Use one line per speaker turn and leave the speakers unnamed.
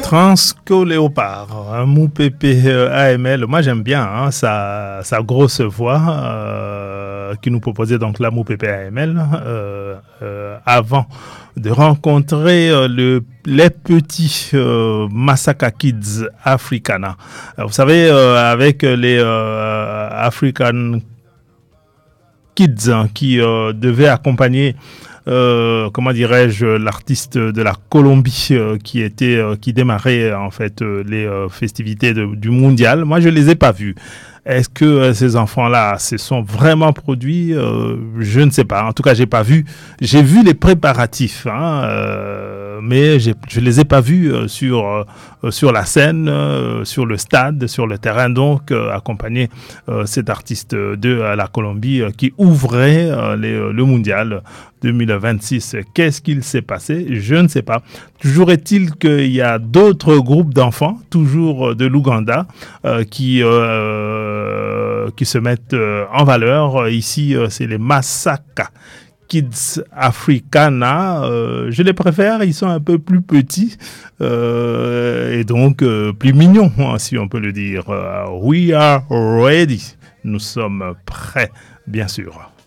Transco Léopard, un Moupépé AML. Moi, j'aime bien sa grosse voix qui nous proposait donc la Moupépé AML avant de rencontrer les petits Masaka Kids Africana. Vous savez, avec les African Kids qui devaient accompagner comment dirais-je, l'artiste de la Colombie qui démarrait en fait les festivités du mondial. Moi, je les ai pas vus. Est-ce que ces enfants-là se sont vraiment produits? Je ne sais pas. En tout cas, j'ai pas vu. J'ai vu les préparatifs, mais je les ai pas vus sur la scène, sur le stade, sur le terrain. Donc, accompagner cet artiste de la Colombie qui ouvrait le mondial 2026. Qu'est-ce qu'il s'est passé? Je ne sais pas. Toujours est-il qu'il y a d'autres groupes d'enfants, toujours de l'Ouganda, qui se mettent en valeur. Ici, c'est les Masaka Kids Africana. Je les préfère, ils sont un peu plus petits et donc plus mignons, si on peut le dire. We are ready. Nous sommes prêts, bien sûr.